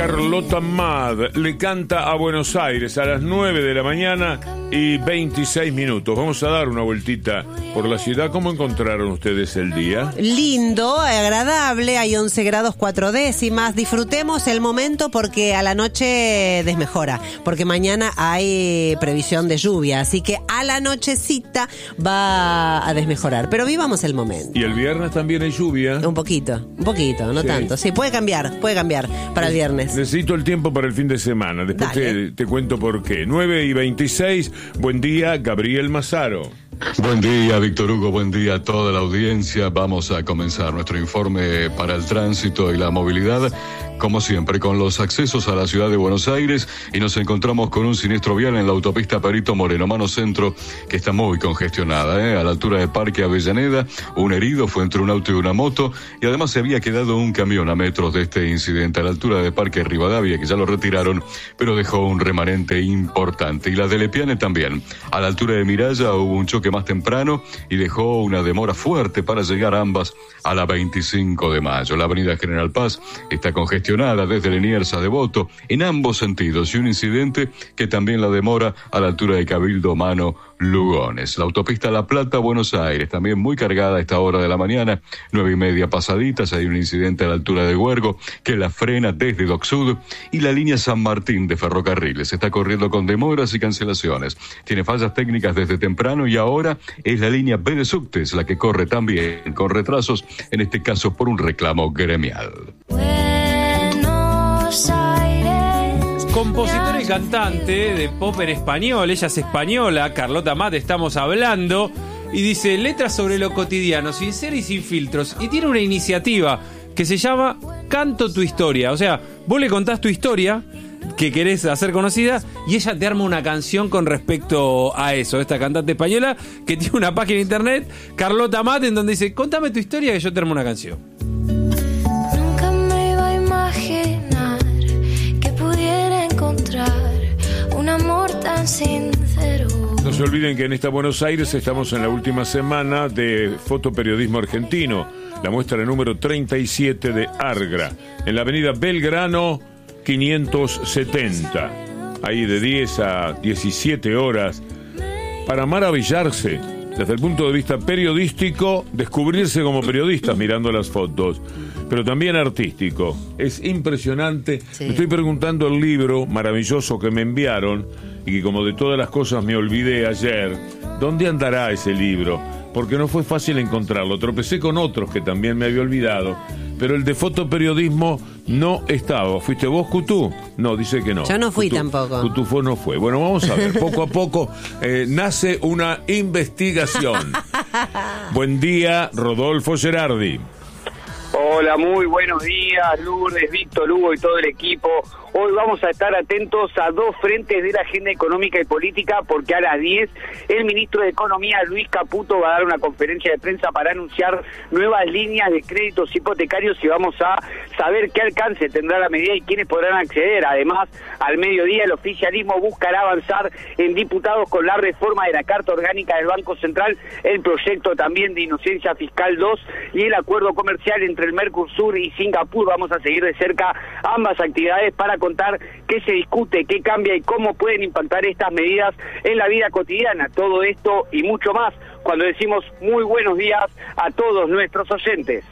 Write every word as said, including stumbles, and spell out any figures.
Carlota Mad le canta a Buenos Aires a las nueve de la mañana y veintiséis minutos. Vamos a dar una vueltita por la ciudad. ¿Cómo encontraron ustedes el día? Lindo, agradable, hay once grados cuatro décimas. Disfrutemos el momento porque a la noche desmejora, porque mañana hay previsión de lluvia, así que a la nochecita va a desmejorar. Pero vivamos el momento. ¿Y el viernes también hay lluvia? Un poquito, un poquito, no Sí. tanto. Sí, puede cambiar, puede cambiar para el viernes. Necesito el tiempo para el fin de semana. Después te, te cuento por qué. nueve y veintiséis. Buen día, Gabriel Mazaro. Buen día, Víctor Hugo, buen día a toda la audiencia. Vamos a comenzar nuestro informe para el tránsito y la movilidad, como siempre, con los accesos a la ciudad de Buenos Aires, y nos encontramos con un siniestro vial en la autopista Perito Moreno, mano centro, que está muy congestionada, ¿eh? A la altura de Parque Avellaneda, un herido fue entre un auto y una moto, y además se había quedado un camión a metros de este incidente, a la altura de Parque Rivadavia, que ya lo retiraron, pero dejó un remanente importante. Y la de Lepiane también, a la altura de Miralla hubo un choque más temprano y dejó una demora fuerte para llegar ambas a la veinticinco de mayo. La avenida General Paz está congestionada desde Liniers a Devoto en ambos sentidos, y un incidente que también la demora a la altura de Cabildo Mano Lugones. La autopista La Plata Buenos Aires también muy cargada a esta hora de la mañana, nueve y media pasaditas. Hay un incidente a la altura de Huergo que la frena desde Dock Sud, y la línea San Martín de Ferrocarriles está corriendo con demoras y cancelaciones. Tiene fallas técnicas desde temprano, y ahora es la línea B de Subtes la que corre también con retrasos, en este caso por un reclamo gremial. Buenos Aires. Compositora y cantante de pop en español, ella es española, Carlota Mad, estamos hablando, y dice letras sobre lo cotidiano, sincera y sin filtros, y tiene una iniciativa que se llama Canto tu historia. O sea, vos le contás tu historia que querés hacer conocida, y ella te arma una canción con respecto a eso. Esta cantante española que tiene una página de internet, Carlota Mad, en donde dice, contame tu historia que yo te armo una canción. Nunca me iba a imaginar que pudiera encontrar un amor tan sincero. No se olviden que en esta Buenos Aires estamos en la última semana de fotoperiodismo argentino, la muestra número treinta y siete de Argra, en la avenida Belgrano quinientos setenta, ahí de diez a diecisiete horas, para maravillarse desde el punto de vista periodístico, descubrirse como periodistas mirando las fotos, pero también artístico. Es impresionante. Sí. Me estoy preguntando el libro maravilloso que me enviaron, y que como de todas las cosas me olvidé ayer, ¿dónde andará ese libro? Porque no fue fácil encontrarlo. Tropecé con otros que también me había olvidado, pero el de fotoperiodismo no estaba. ¿Fuiste vos, Cutú? No, dice que no. Yo no fui Cutú, tampoco. Cutú fue, no fue. Bueno, vamos a ver. Poco a poco eh, nace una investigación. Buen día, Rodolfo Gerardi. Hola, muy buenos días, Lourdes, Víctor Hugo y todo el equipo. Hoy vamos a estar atentos a dos frentes de la agenda económica y política, porque a las diez el ministro de Economía, Luis Caputo, va a dar una conferencia de prensa para anunciar nuevas líneas de créditos hipotecarios, y vamos a saber qué alcance tendrá la medida y quiénes podrán acceder. Además, al mediodía el oficialismo buscará avanzar en diputados con la reforma de la Carta Orgánica del Banco Central, el proyecto también de Inocencia Fiscal dos y el acuerdo comercial entre el Mercosur y Singapur. Vamos a seguir de cerca ambas actividades para contar qué se discute, qué cambia y cómo pueden impactar estas medidas en la vida cotidiana. Todo esto y mucho más cuando decimos muy buenos días a todos nuestros oyentes.